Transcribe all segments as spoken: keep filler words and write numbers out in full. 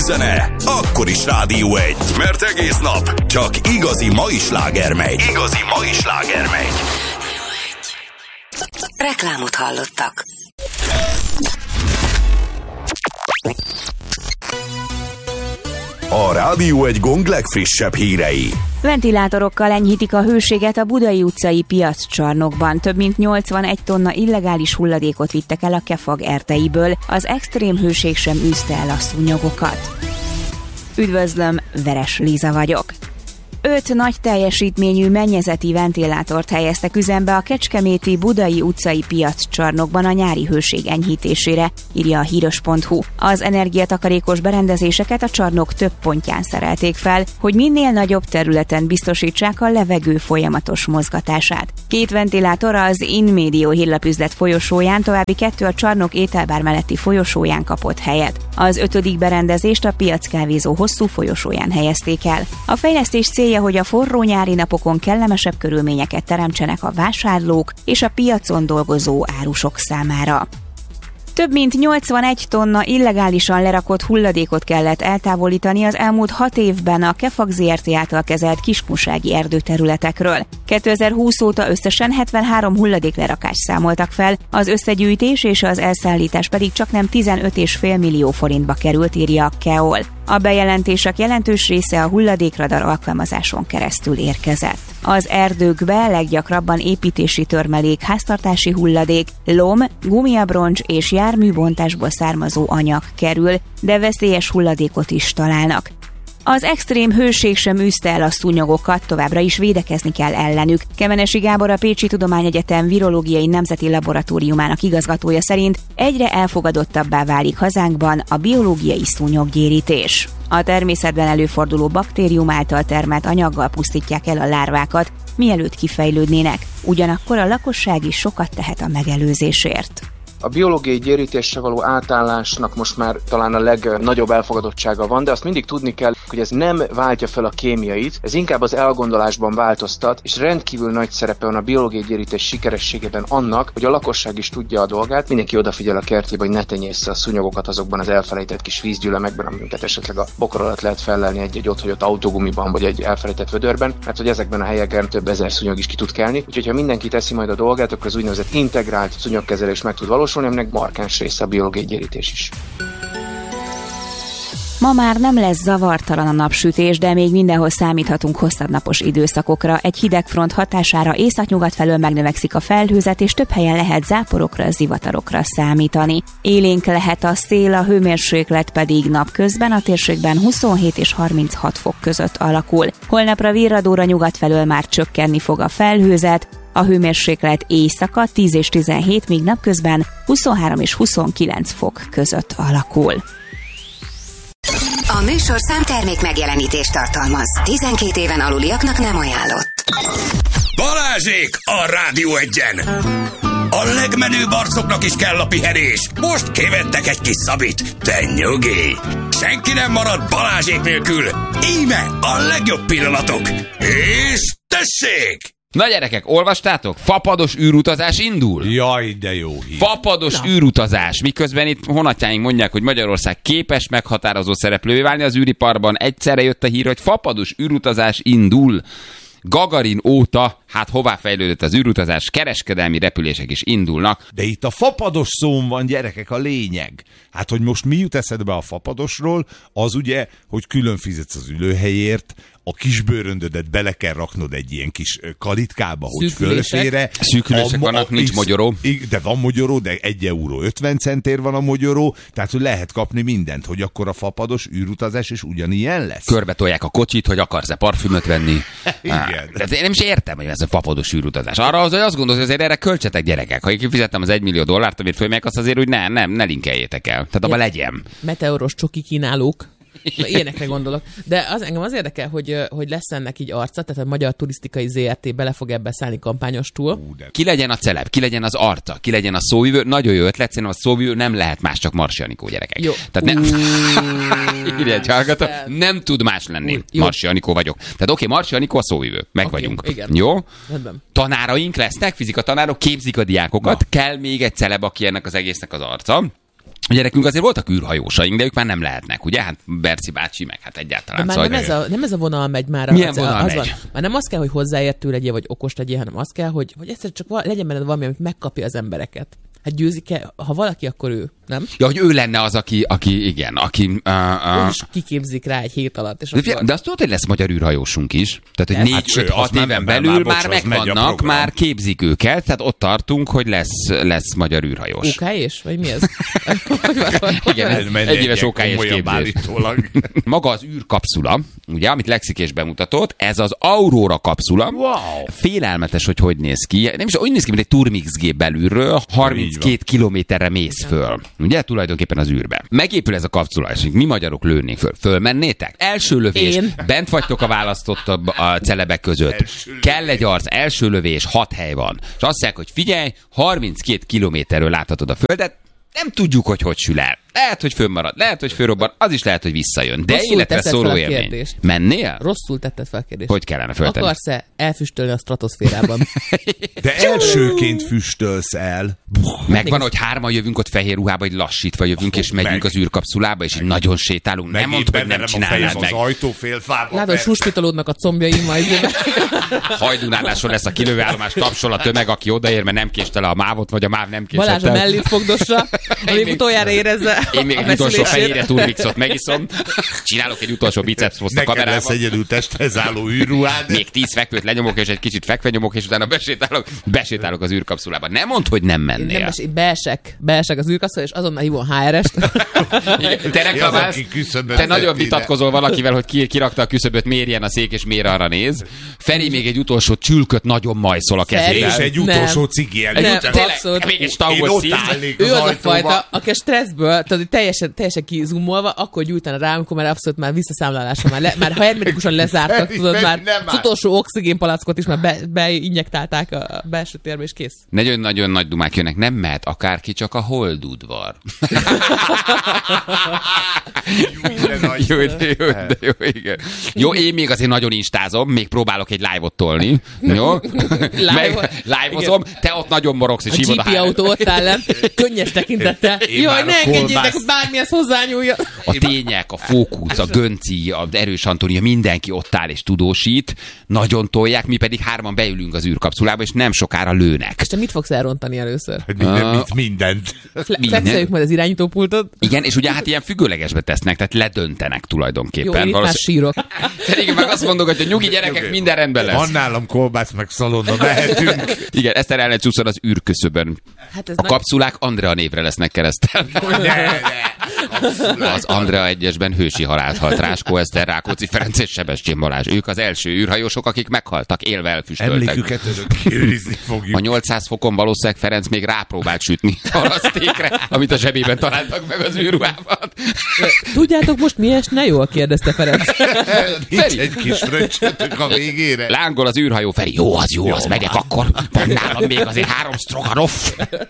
zene, akkor is Rádió egy. Mert egész nap csak igazi mai sláger megy. Igazi mai sláger megy. Reklámot hallottak. A Rádió egy Gong legfrissebb hírei. Ventilátorokkal enyhítik a hőséget a Budai utcai piaccsarnokban. Több mint nyolcvanegy tonna illegális hulladékot vittek el a Kefag erteiből. Az extrém hőség sem űzte el a szúnyogokat. Üdvözlöm, Veres Liza vagyok. Öt nagy teljesítményű mennyezeti ventilátort helyeztek üzembe a kecskeméti Budai utcai piaccsarnokban a nyári hőség enyhítésére, írja a híros pont hu. Az energiatakarékos berendezéseket a csarnok több pontján szerelték fel, hogy minél nagyobb területen biztosítsák a levegő folyamatos mozgatását. Két ventilátor az InMedio hírlapüzlet folyosóján, további kettő a csarnok ételbár melletti folyosóján kapott helyet. Az ötödik berendezést a piackávézó hosszú folyosóján helyezték el. A fejlesztés célja, hogy a forró nyári napokon kellemesebb körülményeket teremtsenek a vásárlók és a piacon dolgozó árusok számára. Több mint nyolcvanegy tonna illegálisan lerakott hulladékot kellett eltávolítani az elmúlt hat évben a Kefag zé er té által kezelt kiskunsági erdőterületekről. kétezer-húsz óta összesen hetvenhárom hulladéklerakást számoltak fel, az összegyűjtés és az elszállítás pedig csaknem tizenöt egész öt millió forintba került, írja a Keol. A bejelentések jelentős része a hulladékradar alkalmazáson keresztül érkezett. Az erdőkbe leggyakrabban építési törmelék, háztartási hulladék, lom, gumiabroncs és járműbontásból származó anyag kerül, de veszélyes hulladékot is találnak. Az extrém hőség sem űzte el a szúnyogokat, továbbra is védekezni kell ellenük. Kemenesi Gábor, a Pécsi Tudományegyetem Virológiai Nemzeti Laboratóriumának igazgatója szerint egyre elfogadottabbá válik hazánkban a biológiai szúnyoggyérítés. A természetben előforduló baktérium által termelt anyaggal pusztítják el a lárvákat, mielőtt kifejlődnének. Ugyanakkor a lakosság is sokat tehet a megelőzésért. A biológiai gyérítésre való átállásnak most már talán a legnagyobb elfogadottsága van, de azt mindig tudni kell, hogy ez nem váltja fel a kémiait, ez inkább az elgondolásban változtat, és rendkívül nagy szerepe van a biológiai gyérítés sikerességében annak, hogy a lakosság is tudja a dolgát, mindenki odafigyel a kertjébe, hogy ne tenyészze a szúnyogokat azokban az elfelejtett kis vízgyűlemekben, amiket esetleg a bokor alatt lehet fellelni egy-egy otthagyott autógumiban, vagy egy elfelejtett vödörben, mert hogy ezekben a helyeken több ezer szúnyog is ki tud kelni. Úgyhogy ha mindenki teszi majd a dolgát, akkor az úgynevezett integrált szúnyogkezelés meg tud valósulni, aminek markáns része a biológiai gyérítés is. Ma már nem lesz zavartalan a napsütés, de még mindenhol számíthatunk hosszabb napos időszakokra. Egy hideg front hatására északnyugat felől megnövekszik a felhőzet, és több helyen lehet záporokra, zivatarokra számítani. Élénk lehet a szél, a hőmérséklet pedig napközben a térségben huszonhét és harminchat fok között alakul. Holnapra virradóra nyugat felől már csökkenni fog a felhőzet, a hőmérséklet éjszaka tíz és tizenhét, míg napközben huszonhárom és huszonkilenc fok között alakul. A műsorszám termék megjelenítést tartalmaz. tizenkét éven aluliaknak nem ajánlott. Balázsék a Rádió egyen! A legmenőbb arcoknak is kell a pihenés. Most kivettek egy kis szabit. Te nyugi! Senki nem marad Balázsék nélkül. Íme a legjobb pillanatok. És tessék! Na gyerekek, olvastátok? Fapados űrutazás indul? Jaj, de jó hír. Fapados Na. űrutazás. Miközben itt honatjáink mondják, hogy Magyarország képes meghatározó szereplővé válni az űriparban, egyszerre jött a hír, hogy fapados űrutazás indul. Gagarin óta, hát hová fejlődött az űrutazás, kereskedelmi repülések is indulnak. De itt a fapados szón van, gyerekek, a lényeg. Hát, hogy most mi jut eszedbe a fapadosról, az ugye, hogy külön fizetsz az ülőhelyért, a kisbőröndödet bele kell raknod egy ilyen kis kalitkába, hogy fölfére. Szűkülések vannak, nincs is, mogyoró. De van mogyoró, de egy euró ötven centér van a mogyoró, tehát hogy lehet kapni mindent, hogy akkor a fapados űrutazás is ugyanilyen lesz. Körbe tolják a kocsit, hogy akarsz-e parfümöt venni. Igen. De én nem is értem, hogy ez a fapados űrutazás. Arra az, hogy azt gondolod, hogy azért erre költsetek, gyerekek. Ha én kifizettem az egymillió dollárt, amit fölmegyek, azt azért, hogy ne, nem, ne linkeljétek el. Tehát abban legyen. Meteoros csoki kínálók. Ilyenekre gondolok. De az engem az érdekel, hogy, hogy lesz ennek így arca, tehát a Magyar Turisztikai zé er té bele fog ebbe szállni kampányostul. Ki legyen a celeb, ki legyen az arca, ki legyen a szóvivő. Nagyon jó ötlet, szerintem a szóvivő nem lehet más, csak Marsi Anikó, gyerekek. Jó. Tehát nem... Írja egy hallgató, nem tud más lenni. Úr, Marsi Anikó vagyok. Tehát oké, okay, Marsi Anikó a szóvivő. Meg okay, vagyunk. Igen. Jó? Rendben. Tanáraink lesznek, fizika tanárok, képzik a diákokat. Na. Kell még egy celeb, aki ennek az egésznek az arca. A gyerekünk azért voltak űrhajósaink, de ők már nem lehetnek, ugye? Hát Berci bácsi, meg hát egyáltalán. De már nem ez, a, nem ez a vonal megy már. Milyen az, vonal az megy? Van, már nem az kell, hogy hozzáértő legyél, vagy okos legyél, hanem az kell, hogy, hogy egyszer csak val- legyen benned valami, amit megkapja az embereket. Hát győzik-e, ha valaki, akkor ő, nem? Ja, hogy ő lenne az, aki, aki igen, aki... Uh, uh, Ő is kiképzik rá egy hét alatt. És de, akkor... de azt tudod, hogy lesz magyar űrhajósunk is? Tehát, hogy Hát, négy-öt-hat az éven már- belül már, már, bocs, az megy a megvannak, program. már képzik őket, tehát ott tartunk, hogy lesz, lesz magyar űrhajós. ó ká és? Vagy mi ez? Igen, ez Elmenni egy éves ilyen ó ká és komolyabb képzés. állítólag. Maga az űrkapszula, ugye, amit Lexikés bemutatott, ez az Aurora kapszula. Wow. Félelmetes, hogy hogy néz ki. Nem is úgy néz ki, mint egy Turmix gép belülről, harminckét kilométerre mész föl. Ugye, tulajdonképpen az űrbe. Megépül ez a kapszula, és mi magyarok lőnénk föl. Fölmennétek? Első lövés. Én. Bent vagytok a választottabb a celebek között. Első Kell egy arc, első lövés, hat hely van. És azt mondják, hogy figyelj, harminckét kilométerről láthatod a földet, nem tudjuk, hogy hogy sül el. Lehet, hogy fönnmarad, lehet, hogy fölrobban, az is lehet, hogy visszajön. De Rosszul életre teszed szóló fel a élmény. kérdést. Mennél? Rosszul tetted fel a kérdést. Hogy kellene föltenni? Akarsz-e elfüstölni a stratoszférában? De elsőként füstölsz el. Megvan, hogy hárman jövünk ott fehér ruhába, hogy lassítva jövünk, és megyünk meg. az űrkapszulába, és így nagyon sétálunk. Nem Megint mondd, hogy nem beverem a fejem csinálnád meg. az ajtófélfába. Látod, suspitolódnak a combjaim majd. Hajdunálláson lesz a kilövőállomás, tapsol a tömeg, aki odaér, mert nem késte le a mávot, vagy a máv nem késett Balázs a el. mellét fogdossa, amíg még- utoljára érezze Én még a egy utolsó feszülését. fehérje turmixot megiszom, csinálok egy utolsó bicepsposzt a Neked lesz kamerában. egyedül testhez álló űrruhád. Még tíz fekvőt lenyomok, és egy kicsit fekve nyomok, és utána besétálok, besétálok az űrkapszulába. Nem mondd, hogy nem Én mennél. nem, én beesek, beesek az űrkapszula, és azonnal hívom há er est. Igen, te reklamálsz, aki küszöböt te nagyon tett ide. vitatkozol valakivel, hogy ki, kirakta a küszöböt, mérjen a szék, és mér arra néz. Feri még egy utolsó csülköt nagyon majszol a Feri? kezével. És egy Nem. utolsó cigi előtt. Nem, Tényleg, abszolút. még egy Én stangot ott szív. állnék Ő az az a ajtóba. fajta, aki a stresszből, tudod, teljesen, teljesen kizumolva, akkor gyújtana rá, amikor már abszolút már visszaszámlálása már, le, már ha hermetikusan lezártak, Feri, tudod, Feri, már nem az áll. utolsó oxigénpalackot is már be, beinjektálták a belső térbe, és kész. Nagyon-nagyon nagy dumák jönnek, nem mehet akárki, csak a holdudvar. De nagy. Jó, de jó, de jó, igen. Jó, én még azért nagyon instázom, még próbálok egy live-ot tolni. Jó? Meg live-ozom, te ott nagyon morogsz, és A hívod gé a pé autó ott áll lent, könnyes tekintettel. Én Jaj, már ne a engedjétek, kolbász- hogy bármihez hozzányúlja. A tények, a fókusz, a Gönci, a Erős Antónia, mindenki ott áll és tudósít, nagyon tolják, mi pedig hárman beülünk az űrkapszulába, és nem sokára lőnek. És te mit fogsz elrontani először? Hogy minden, mit, mindent. Fle- Minden. Flexeljük majd az irányítópultot. Igen, és ugye hát ilyen függőlegesbe tesznek, tehát ledöntenek tulajdonképpen. Jó, én itt már sírok. Pedig meg azt mondok, hogy nyugi gyerekek, minden rendben lesz. Van nálam kolbász, meg szalonna, mehetünk. Igen, Eszter ellen csúszol az űrköszöbön. Hát ez A nagy- kapszulák Andrea névre lesznek keresztelve. Ne, ne. Az Andrea egyesben hősi halált halt Ráskó Eszter, Rákóczi Ferenc és Sebestyén Balázs. Ők az első űrhajósok, akik meghaltak, élve elfüstöltek. Emléküket örökké őrizni fogjuk. A nyolcszáz fokon valószínűleg Ferenc még rápróbált sütni halasztékre, amit a zsebében találtak meg az űrruhában. Tudjátok most mi esne jól? Kérdezte Ferenc. Nincs egy kis fröccsötök a végére. Lángol az űrhajó, Feri, jó, az jó, az megyek akkor. Van nálam még azért három stroganoff.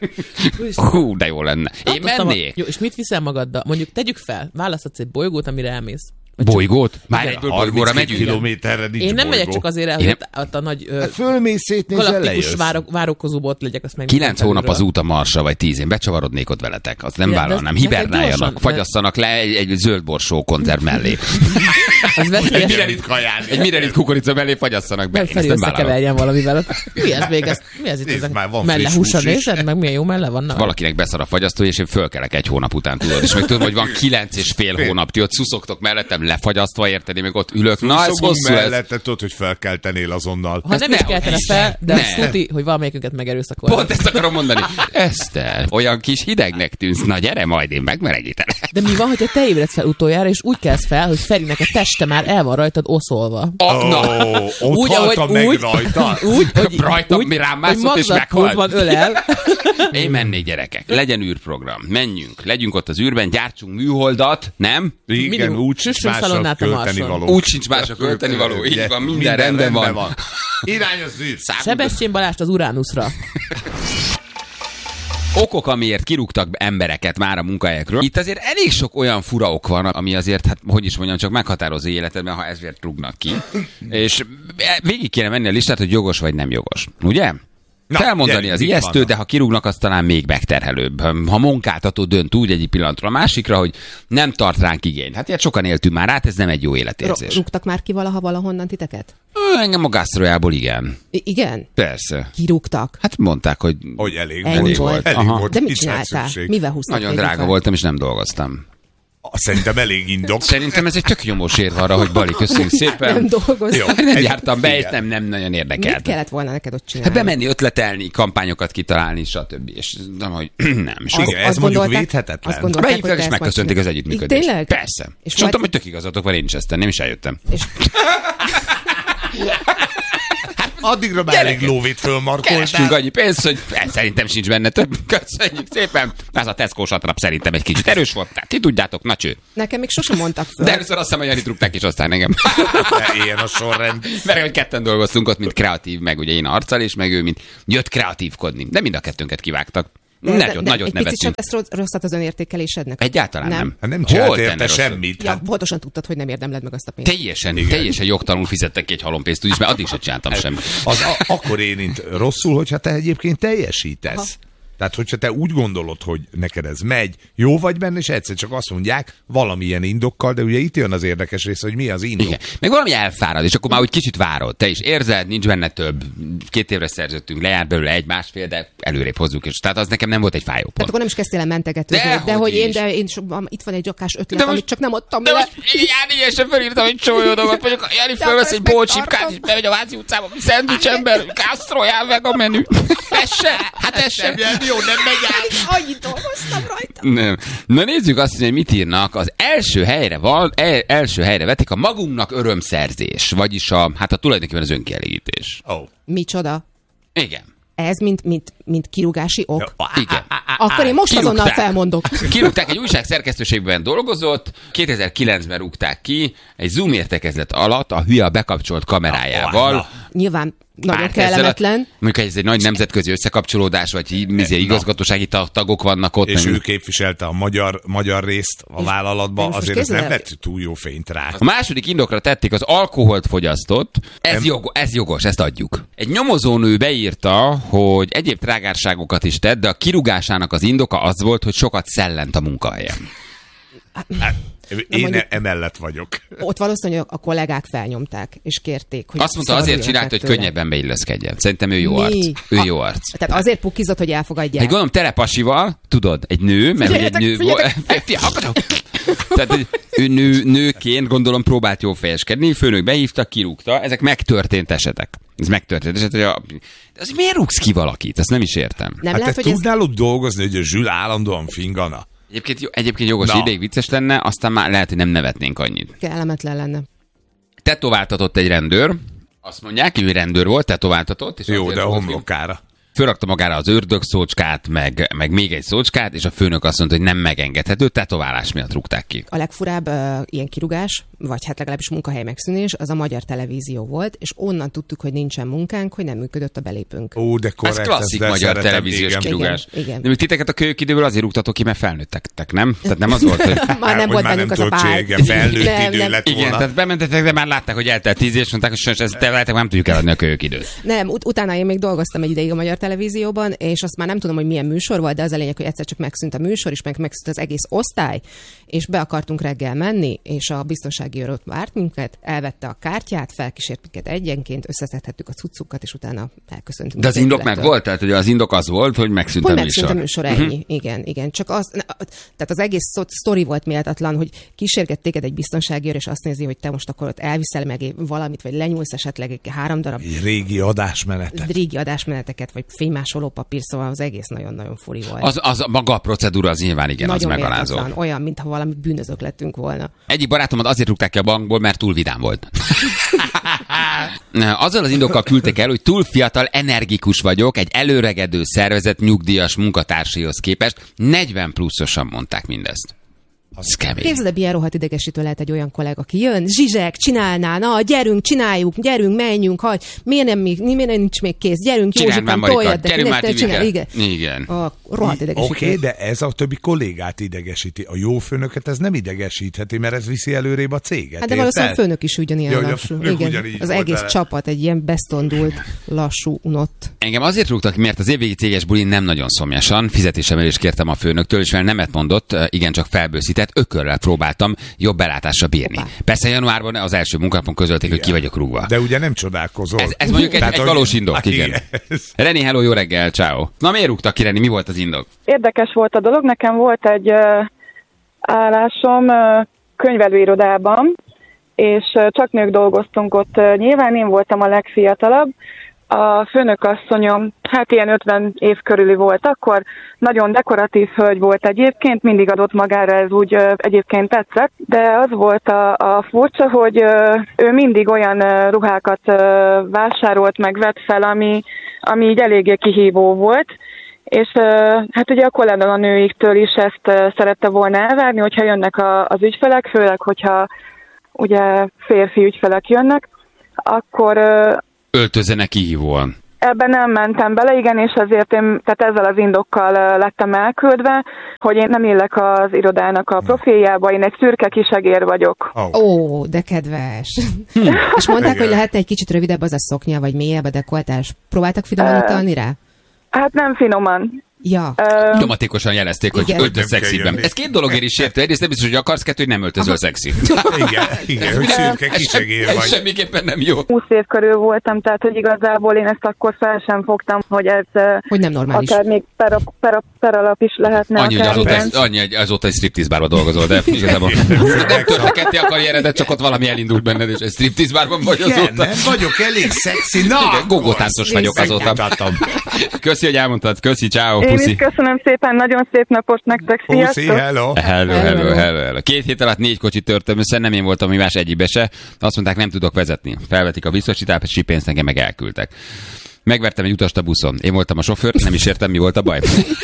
Hú, de jó lenne. Én Tartoztam a- mennék. Jó, és mit viszel magaddal? Mondjuk tegyük fel, választhatsz egy bolygót, amire elmész. Vagy csak- Bolygót? Már egyből bolygóra harminckét megyünk? kilométerre nincs Én nem megyek bolygó. csak azért el, Én hogy ott, ott a nagy ö, Fölmész, szétnézel, galaktikus lejössz. várok, várókozóba ott legyek, azt meg Kilenc hónap az út a Marsra, vagy tíz. Én becsavarodnék ott veletek. Azt nem Igen, de vállalnám. ez neked Hibernáljanak, gyorsan- fagyasszanak le egy, egy zöld borsó konzerv mellé. Az veszélyes. Mirelit mit kajálni. Egy mirelit kukorica mellé fagyasszanak be. Meg Én Feri ezt nem vállalom. összekeverjen valamivel. Mi ez még? Ez, mi ez itt? Nézd Ezek már, van melle friss húsa, hús is. nézed meg milyen jó melle vannak? Valakinek beszar a fagyasztó, és én fölkelek egy hónap után, tudod. És meg tudom, hogy van kilenc és fél hónap, ti ott szuszogtok mellettem lefagyasztva, érted? Én meg ott ülök. Na, ez Szogunk hosszú lesz. mellette, tudod, hogy felkeltenél azonnal. Ha Ezt nem is ne- keltene is- fel, de ne. azt tuti, hogy valamelyikünket megerőszakolnak. Pont ezt akarom mondani. Eszter, olyan kis hidegnek tűnsz. Na gyere, majd én megmelegítelek. De mi van, hogyha te ébredsz fel utoljára, és úgy kelsz fel, hogy Ferinek a teste már el van rajtad oszolva. A, Ó, na, ott Úgy, ahogy- haltam meg úgy- rajta. Úgy, hogy, Rajtam, úgy, mi rám hogy mászott, és magzathoz meghalt. van ölel. Én mennék, gyerekek. Legyen űrprogram. Menjünk. Legyünk ott az űrben, gyártsunk műholdat, nem? Igen, Minimum. úgy sincs Süssünk másra szalonnát a költeni Marson. való. Úgy sincs másra költeni való. Így van, minden rendben van. Irány az űr. Sebestyén Balást az Uránuszra. Okok, amiért kirúgtak embereket már a munkahelyekről. Itt azért elég sok olyan fura ok van, ami azért, hát hogy is mondjam, csak meghatározó életedben, ha ezért rúgnak ki. És végig kéne menni a listát, hogy jogos vagy nem jogos. Ugye? Na, felmondani gyere, az ijesztő, vannak. de ha kirúgnak, az talán még megterhelőbb. Ha munkáltató dönt úgy egyik pillanatra a másikra, hogy nem tart ránk igényt. Hát ilyet sokan éltünk már át, ez nem egy jó életérzés. Rúgtak már ki valaha valahonnan titeket? Ö, Engem a gasztrojából igen. I- igen? Persze. Kirúgtak? Hát mondták, hogy Hogy elég Ennyi volt. volt. Elég Aha. volt. De mit nincs rá csináltál? szükség. Mivel húztak nagyon végig drága fel? voltam, és nem dolgoztam. Szerintem elég indok. Szerintem ez egy tök nyomós érv arra, hogy Bali, köszönjük szépen. Nem dolgoztam. Jó. Nem Egy- jártam be, és igen. nem, nem nagyon Mit érdekelt. kellett volna neked ott csinálni? Hát bemenni, ötletelni, kampányokat kitalálni, stb. És nem, hogy nem. És Az- Igen, ez azt mondjuk gondolták- védhetetlen. azt gondolták, Beívtak, hogy és te ezt megköszönték majd az csinálod. együttműködést. Tényleg? Persze. És És mondtam, volt- hogy tök igazatok van, én is ezt tenném, és eljöttem. És Addigra már elég lóvét fölmarkoltál. Kerestünk annyi pénzt, hogy szerintem sincs benne több. Köszönjük szépen. Ez a Tesco satrap szerintem egy kicsit erős volt. Tehát ti tudjátok, na cső. nekem még sosem mondtak föl. De először azt hiszem, hogy Janit rúgták, és aztán engem. De ilyen a sorrend. Mert hogy ketten dolgoztunk ott, mint kreatív, meg ugye én arccal, és meg ő, mint jött kreatívkodni. De mind a kettőnket kivágtak. De- Nagyon, de nagyot egy picit sem nevettünk. tesz rossz- rosszat az önértékelésednek? Egyáltalán nem. Nem. Hát nem Hol csinált tenne érte rosszat? semmit. Ja, Hát pontosan tudtad, hogy nem érdemled meg azt a pénzt. Teljesen, teljesen jogtalanul fizettek ki egy halompénzt, úgyis, mert addig sem csináltam semmit. az a, akkor érint rosszul, hogyha te egyébként teljesítesz. Ha. Tehát, hogyha te úgy gondolod, hogy neked ez megy, jó vagy benne, és egyszer csak azt mondják valamilyen indokkal, de ugye itt jön az érdekes része, hogy mi az indok. Igen. Meg valami elfárad, és akkor már úgy kicsit várod. Te is érzed, nincs benne több. Két évre szerződtünk, lejárt belőle egy másfél, de előrébb hozzuk. És tehát az nekem nem volt egy fájó Tehát pont. akkor nem is kezdtél el mentegetőzni, De de, de hogy hogy én, is. de én so, itt van egy gyakás ötlet, De most- amit csak nem adtam De le. most Jáni sem felírtam, hogy csó jó dolgot, mondjuk Jáni De fölvesz akkor egy ezt bolcsipkát, megtartom. és bemegy a Váci utcába, szendvics ember, kásztrojál meg a menü. Ez se, hát ez se. Jó, nem megy át. Annyit dolgoztam rajta. Nem. Na nézzük azt, hogy mit írnak. Az első helyre van, el, első helyre vetik a magunknak örömszerzés, vagyis a, hát a tulajdonképpen az önkielégítés. Oh. Micsoda? Igen. Ez mint, mint, mint kirúgási ok? Igen. Akkor én most azonnal Kirúgták. felmondok. Kirúgták, egy újság szerkesztőségben dolgozott, kétezer-kilencben rúgták ki, egy Zoom értekezlet alatt a hülye bekapcsolt kamerájával. Na, Nyilván nagyon Párt ezzel a- kellemetlen. Mondjuk, ez egy nagy nemzetközi összekapcsolódás, vagy í- izé, igazgatósági ta- tagok vannak ott. És meg- ő képviselte a magyar, magyar részt a vállalatban, most azért ez nem képzeld el- vett túl jó fényt rá. A második indokra tették az alkoholt fogyasztott. Ez, jog, ez jogos, ezt adjuk. Egy nyomozónő beírta, hogy egyéb trágárságokat is tett, de a kirúgásának az indoka az volt, hogy sokat szellent a munkahelyen. Hát, én mondjuk- emellett vagyok. Ott valószínűleg a kollégák felnyomták, és kérték, hogy Azt mondta, azért szabaduljanak csinálta, hogy tőle. könnyebben beilleszkedjen. Szerintem ő jó Mi? arc. Ő A- jó arc. Tehát azért pukizott, hogy elfogadják. Egy gondolom telepasival, tudod, egy nő, mert hogy egy Figyeljetek, nő... figyeljetek! Fia, hallgatok! Tehát hogy ő nő, nőként gondolom próbált jó fejeskedni, főnök behívta, kirúgta, ezek megtörtént esetek. Ez megtörtént eset, hogy a... De az miért rúgsz ki valakit? Azt nem is értem. Nem Hát lehet, te hogy ez... tudnál ott dolgozni, hogy a Zsül állandóan fingana? Egyébként, jó- egyébként jogos Na. ideig vicces lenne, aztán már lehet, hogy nem nevetnénk annyit. kellemetlen lenne. Tetováltatott egy rendőr, azt mondják, hogy rendőr volt, tetováltatott. És Jó, azért de a volt, homlokára. fölrakta magára az ördög szócskát, meg, meg még egy szócskát, és a főnök azt mondta, hogy nem megengedhető, tetoválás miatt rúgták ki. A legfurább uh, ilyen kirugás, vagy hát legalábbis munkahely megszűnés, az a Magyar Televízió volt, és onnan tudtuk, hogy nincsen munkánk, hogy nem működött a belépőnk. Ó, de Ez korrekt. klasszik ezt magyar szeretem, televíziós igen. kirúgás. Igen, igen. De még titeket a kölyökidőből azért rúgtatok ki, mert felnőttek, nem? Tehát nem az volt, hogy... Már nem hogy volt már bennünk az nem a tudod, pár. igen, felnőtt Nem, idő nem. lett Igen, volna. tehát bementetek, de már látták, hogy eltelt tíz év, és mondták, hogy sajnos ezt te veletek nem tudjuk eladni a kölyökidőt. Nem, ut- utána én még dolgoztam egy ideig a Magyar Televízióban, és azt már nem tudom, hogy milyen műsor volt, de az a lényeg, hogy egyszer csak megszűnt a műsor, és meg megszűnt az egész osztály, és be akartunk reggel menni, és a biztonsági őr ott várt minket, elvette a kártyát, felkísért minket egyenként, összeszedhettük a cuccukat, és utána elköszöntünk. De az az indok meg épülettől. volt? Tehát ugye az indok az volt, hogy megszűnt Hogy a megszűnt a műsor. műsor, ennyi. Uh-huh. Igen, igen. Csak az, ne, tehát az egész szó- sztori volt méltatlan, hogy kísérget téged egy biztonsági őr, és azt nézi, hogy te most akkor ott elviszel meg valamit, vagy lenyúlsz esetleg egy három darab Egy régi adásmenetet. régi adásmeneteket, vagy fénymásoló papír, szóval az egész nagyon-nagyon furi volt. Az, az maga a procedúra az nyilván igen, nagyon az megalázó. méltatlan, olyan, mintha valami bűnözők lettünk volna. Egyik barátomat azért rúgták ki a bankból, mert túl vidám volt. Azzal az indokkal küldtek el, hogy túl fiatal, energikus vagyok, egy előregedő szervezet nyugdíjas munkatársaihoz képest. negyven pluszosan mondták mindezt. Az kemény. Képzeld, milyen rohadt idegesítő lehet egy olyan kollega, aki jön, zsizsek, csinálná, na, gyerünk, csináljuk, gyerünk, menjünk, hagy, miért nem, még, miért nem nincs még kész, gyerünk, Józsikám, toljad, de gyerünk már, csinál, igen. Igen. A rohadt idegesítő. Oké, okay, de ez a többi kollégát idegesíti. A jó főnöket ez nem idegesítheti, mert ez viszi előrébb a céget. Hát de valószínűleg a főnök is ugyanilyen Jaj, lassú. Igen, az egész vele. Csapat egy ilyen besztondult, lassú, unott. Engem azért rúgtak, mert az évvégi céges bulin nem nagyon szomjasan. Fizetésemelést kértem a főnöktől, és mivel nemet mondott, igencsak felbőszített, ökörrel próbáltam jobb belátásra bírni. Opa. Persze januárban az első munkánapon közölték, igen, hogy ki vagyok rúgva. De ugye nem csodálkozol. Ez, ez mondjuk egy, egy valós indok, hát igen. Reni, hello, jó reggel, ciao. Na miért rúgtak ki, Reni? Mi volt az indok? Érdekes volt a dolog. Nekem volt egy uh, állásom uh, könyvelőirodában, és uh, csak nők dolgoztunk ott. Uh, nyilván én voltam a legfiatalabb. A főnökasszonyom, hát ilyen ötven év körüli volt akkor, nagyon dekoratív hölgy volt egyébként, mindig adott magára, ez úgy ö, egyébként tetszett, de az volt a, a furcsa, hogy ö, ő mindig olyan ö, ruhákat ö, vásárolt, meg vett fel, ami, ami így eléggé kihívó volt, és ö, hát ugye a kolléganőiktől is ezt ö, szerette volna elvárni, hogyha jönnek a, az ügyfelek, főleg, hogyha ugye férfi ügyfelek jönnek, akkor... Ö, öltözzenek kihívóan. Ebben nem mentem bele, igen, és azért én tehát ezzel az indokkal lettem elküldve, hogy én nem illek az irodának a profiljába, én egy szürke kisegér vagyok. Ó, oh. oh, de kedves. Hm. És mondták, hogy lehetne egy kicsit rövidebb az a szoknya, vagy mélyebb a dekoltás. Próbáltak finomítani rá? Hát nem finoman. Ja. Uh, Nyomatékosan jelezték, hogy öltöz szexibben. Ez két dologért is értő. Egyrészt nem biztos, hogy akarsz, kettő, hogy nem öltözöl szexi. Igen, igen, hogy szürke kisegér vagy. Ez semmiképpen nem jó. húsz év körül voltam, tehát hogy igazából én ezt akkor fel sem fogtam, hogy ez hogy nem normális. Akár még per, per, per alap is lehetne. Annyi, hogy azóta, egy, annyi, hogy azóta egy striptease bárban dolgozol, de igazából nem törte ketté a karrieredet, csak ott valami elindult benned, és egy striptease bárban vagy azóta. Nem vagyok elég szexi, na! Igen, gogótáncos vagyok azóta. Köszi, hogy elmondtad. Köszi, ciao, puszi. Köszönöm szépen, nagyon szép napot nektek, sziasztok! Puszi, hello. Hello, hello, hello, hello. Két hét alatt négy kocsit törtem össze, nem én voltam, mi más egyikbe se. Azt mondták, nem tudok vezetni. Felvetik a biztosítási pénzt, engem meg elküldtek. Megvertem egy utast a buszon. Én voltam a sofőr, nem is értem, mi volt a baj.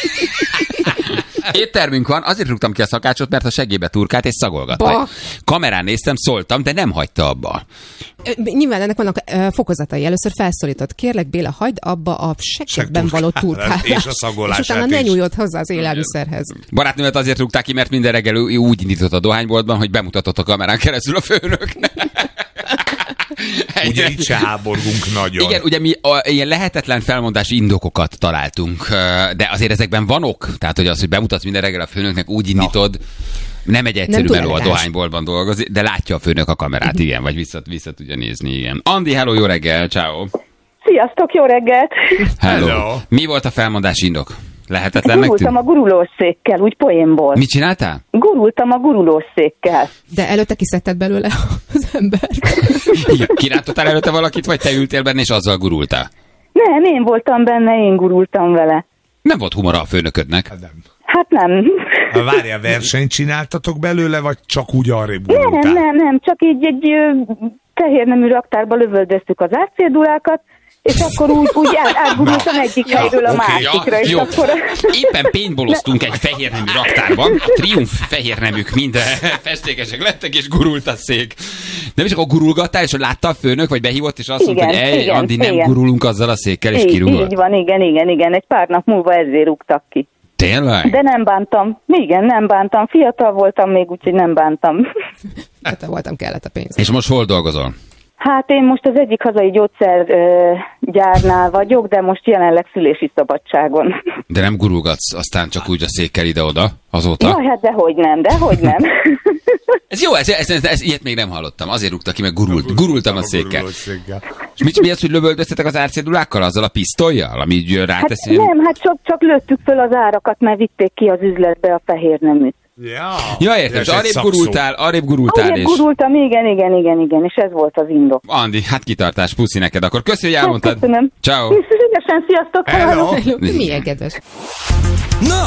Éttermünk van, azért rúgtam ki a szakácsot, mert a segébe turkált és szagolgatta. Kamerán néztem, szóltam, de nem hagyta abba. Nyilván ennek vannak uh, fokozatai. Először felszólított. Kérlek, Béla, hagyd abba a seggetben való turkát. És a szagolását. És utána ne nyújjod hozzá az élelmiszerhez. Barátnőmet azért rúgták ki, mert minden reggel úgy indított a dohányboltban, hogy bemutatott a kamerán keresztül a főnöknek. Ugye itt se háborgunk nagyon. Igen, ugye mi a, ilyen lehetetlen felmondási indokokat találtunk, de azért ezekben van ok. Tehát, hogy az, hogy bemutatsz minden reggel a főnöknek, úgy indítod, no. nem egy egyszerű meló a dohányboltban dolgozni, de látja a főnök a kamerát, igen, vagy vissza, vissza tudja nézni, igen. Andi, hello, jó reggel, ciao. Sziasztok, jó reggelt! Hello. hello. Mi volt a felmondási indok? Lehetetlennek tűnt? Gurultam a gurulószékkel, úgy poénból. Mit csináltál? Gurultam a gurulószékkel. De előtte kiszedted belőle az embert. Igen, kirántottál előtte valakit, vagy te ültél benne, és azzal gurultál? Nem, én voltam benne, én gurultam vele. Nem volt humora a főnöködnek? Nem. Hát nem. Várjál, versenyt csináltatok belőle, vagy csak úgy arrébb gurultál? Nem, nem, nem, csak így egy fehérnemű raktárba lövöldöztük az átcédulákat, és akkor úgy, úgy át, átgurultam no. egyik ja, helyről a okay. másikra. Ja, és jó. Akkor... Éppen paintballoztunk egy fehérnemű raktárban, a Triumph fehérneműk minden festékesek lettek, és gurult a szék. Nem is akkor gurulgattál, és látta a főnök, vagy behívott, és azt igen, mondta, hogy ej, Andi, nem igen. gurulunk azzal a székkel, és kirúgott. Így van, igen, igen, igen. Egy pár nap múlva ezért rúgtak ki. Tényleg? De nem bántam. Igen, nem bántam. Fiatal voltam még, úgyhogy nem bántam. Fiatal voltam, kellett a pénz. És most hol dolgozol? Hát én most az egyik hazai gyógyszergyárnál vagyok, de most jelenleg szülési szabadságon. De nem gurulgatsz aztán csak úgy a székkel ide-oda azóta? Jaj, hát dehogy nem, dehogy nem. Ez jó, ez, ez, ez, ez, ilyet még nem hallottam. Azért rúgta ki, meg gurult, gurultam a székkel. És mit, mi az, hogy lövöldöztetek az árcédulákkal, azzal a pisztollyal, ami így ráteszi? Hát nem, hát csak, csak lőttük föl az árakat, mert vitték ki az üzletbe a fehérneműt. Ja, ja, értem, és arrébb gurultál, arrébb gurultál, arrébb és... gurultam, igen, igen, igen, igen, és ez volt az indok. Andi, hát kitartás, puszi neked, akkor köszi, hogy elmondtad. Hát, köszönöm. Ciao. Szívesen, sziasztok. Hello. Milyen kedves. Na,